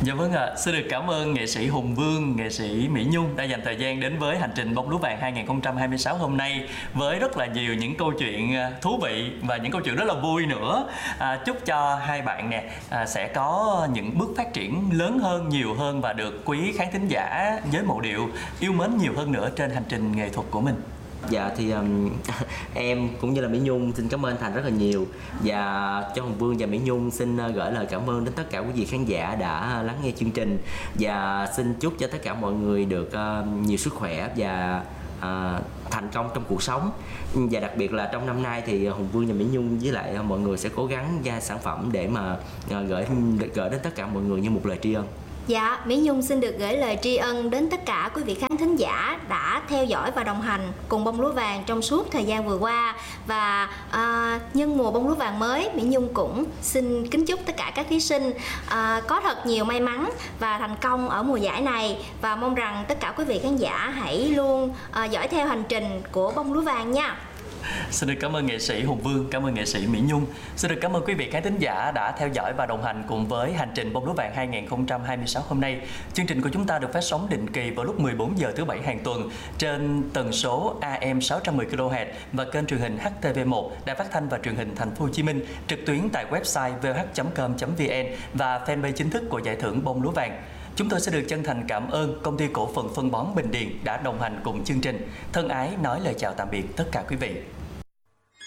Dạ vâng ạ, xin được cảm ơn nghệ sĩ Hùng Vương, nghệ sĩ Mỹ Nhung đã dành thời gian đến với hành trình bông lúa vàng 2026 hôm nay với rất là nhiều những câu chuyện thú vị và những câu chuyện rất là vui nữa. Chúc cho hai bạn nè sẽ có những bước phát triển lớn hơn, nhiều hơn và được quý khán thính giả giới mộ điệu yêu mến nhiều hơn nữa trên hành trình nghệ thuật của mình. Dạ thì em cũng như là Mỹ Nhung xin cảm ơn Thành rất là nhiều, và cho Hùng Vương và Mỹ Nhung xin gửi lời cảm ơn đến tất cả quý vị khán giả đã lắng nghe chương trình, và xin chúc cho tất cả mọi người được nhiều sức khỏe và thành công trong cuộc sống. Và đặc biệt là trong năm nay thì Hùng Vương và Mỹ Nhung với lại mọi người sẽ cố gắng ra sản phẩm để mà gửi đến tất cả mọi người như một lời tri ân. Dạ, Mỹ Nhung xin được gửi lời tri ân đến tất cả quý vị khán thính giả đã theo dõi và đồng hành cùng bông lúa vàng trong suốt thời gian vừa qua. Và nhân mùa bông lúa vàng mới, Mỹ Nhung cũng xin kính chúc tất cả các thí sinh có thật nhiều may mắn và thành công ở mùa giải này. Và mong rằng tất cả quý vị khán giả hãy luôn dõi theo hành trình của bông lúa vàng nha. Xin được cảm ơn nghệ sĩ Hùng Vương, cảm ơn nghệ sĩ Mỹ Nhung. Xin được cảm ơn quý vị khán thính giả đã theo dõi và đồng hành cùng với hành trình bông lúa vàng 2026 hôm nay. Chương trình của chúng ta được phát sóng định kỳ vào lúc 14 giờ thứ Bảy hàng tuần trên tần số AM 610 kHz và kênh truyền hình HTV1, Đài Phát thanh và Truyền hình Thành phố Hồ Chí Minh, trực tuyến tại website vh.com.vn và fanpage chính thức của giải thưởng bông lúa vàng. Chúng tôi sẽ được chân thành cảm ơn Công ty Cổ phần Phân bón Bình Điền đã đồng hành cùng chương trình. Thân ái nói lời chào tạm biệt tất cả quý vị.